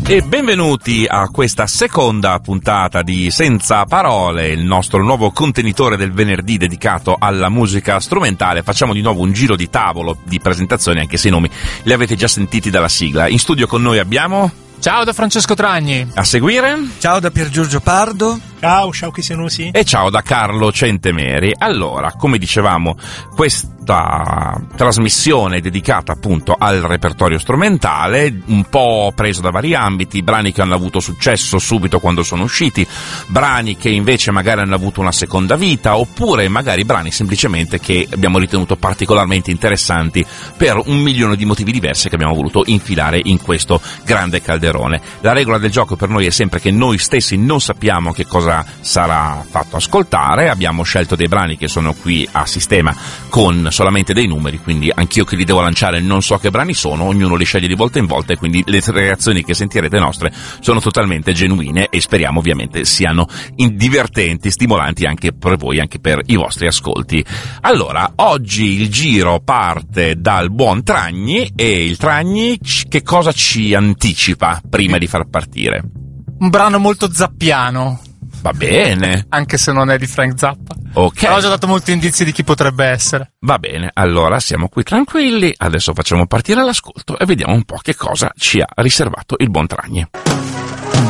E benvenuti a questa seconda puntata di Senza Parole, il nostro nuovo contenitore del venerdì dedicato alla musica strumentale. Facciamo di nuovo un giro di tavolo di presentazioni, anche se i nomi li avete già sentiti dalla sigla. In studio con noi abbiamo... Ciao da Francesco Tragni. A seguire... Ciao da Pier Giorgio Pardo. Ciao, Sciauchi Senusi. E ciao da Carlo Centemeri. Allora, come dicevamo, questa trasmissione dedicata appunto al repertorio strumentale, un po' preso da vari ambiti, brani che hanno avuto successo subito quando sono usciti, brani che invece magari hanno avuto una seconda vita, oppure magari brani semplicemente che abbiamo ritenuto particolarmente interessanti per un milione di motivi diversi che abbiamo voluto infilare in questo grande calderone. La regola del gioco per noi è sempre che noi stessi non sappiamo che cosa sarà fatto ascoltare. Abbiamo scelto dei brani che sono qui a sistema con solamente dei numeri, quindi anch'io che li devo lanciare non so che brani sono, ognuno li sceglie di volta in volta e quindi le reazioni che sentirete nostre sono totalmente genuine e speriamo ovviamente siano divertenti, stimolanti anche per voi, anche per i vostri ascolti. Allora, oggi il giro parte dal buon Tragni, e il Tragni che cosa ci anticipa prima di far partire? Un brano molto zappiano. Va bene. Anche se non è di Frank Zappa. Ok. Però ho già dato molti indizi di chi potrebbe essere. Va bene, allora siamo qui tranquilli, adesso facciamo partire l'ascolto e vediamo un po' che cosa ci ha riservato il buon Tragni.